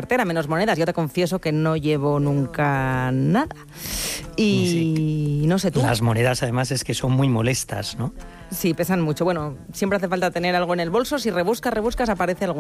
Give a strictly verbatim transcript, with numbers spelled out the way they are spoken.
cartera, menos monedas. Yo te confieso que no llevo nunca nada. Y sí. No sé tú. Las monedas además es que son muy molestas, ¿no? Sí, pesan mucho. Bueno, siempre hace falta tener algo en el bolso. Si rebuscas, rebuscas, aparece algo.